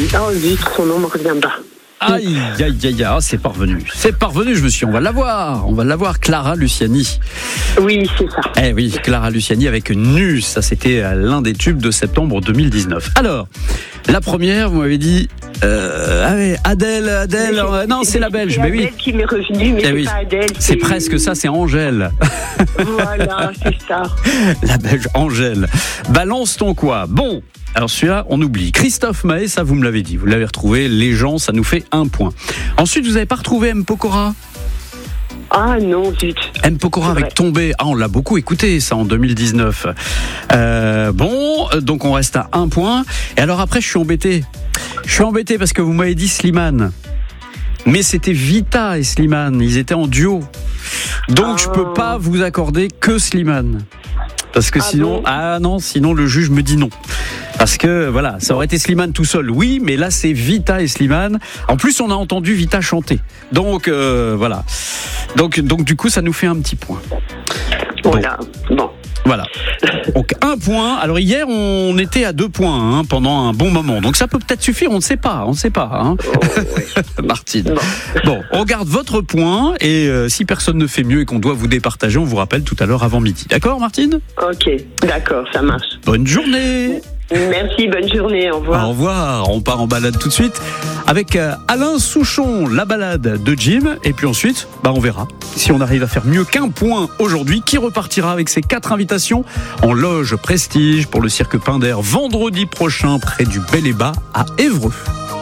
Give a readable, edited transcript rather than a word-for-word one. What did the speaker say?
Oh zut, son nom me revient pas. Aïe, aïe, aïe, ah, c'est parvenu, je me suis dit, on va l'avoir, Clara Luciani. Oui, c'est ça. Eh oui, Clara Luciani avec Nu, ça c'était l'un des tubes de septembre 2019. Alors, la première, vous m'avez dit, Adèle, non, c'est la Belge, mais oui. C'est Adèle qui m'est revenue, mais c'est pas Adèle. C'est presque ça, c'est Angèle. Voilà, c'est ça. La Belge Angèle. Balance ton quoi? Bon. Alors celui-là, on oublie. Christophe Maé, ça vous me l'avez dit, vous l'avez retrouvé. Les gens, ça nous fait 1 point. Ensuite, vous n'avez pas retrouvé M. Pokora? Ah non, zut. M. Pokora avec Tombé. Ah, on l'a beaucoup écouté, ça, en 2019. Bon, donc on reste à 1 point. Et alors après, je suis embêté parce que vous m'avez dit Slimane. Mais c'était Vita et Slimane, ils étaient en duo. Donc je peux pas vous accorder que Slimane. Parce que sinon, sinon le juge me dit non. Parce que voilà, ça aurait été Slimane tout seul, oui, mais là c'est Vita et Slimane. En plus, on a entendu Vita chanter. Donc voilà. Donc du coup, ça nous fait un petit point. Voilà. Bon. Voilà. Donc 1 point. Alors hier, on était à 2 points pendant un bon moment. Donc ça peut peut-être suffire, on ne sait pas. Hein. Oh, oui. Martine. Bon, on garde votre point et si personne ne fait mieux et qu'on doit vous départager, on vous rappelle tout à l'heure avant midi. D'accord, Martine ? Ok, d'accord, ça marche. Bonne journée. Merci, bonne journée, au revoir. Au revoir, on part en balade tout de suite avec Alain Souchon, la balade de Jim. Et puis ensuite, on verra si on arrive à faire mieux qu'1 point aujourd'hui. Qui repartira avec ses 4 invitations en loge prestige pour le cirque Pinder vendredi prochain près du Bel et Bas à Évreux.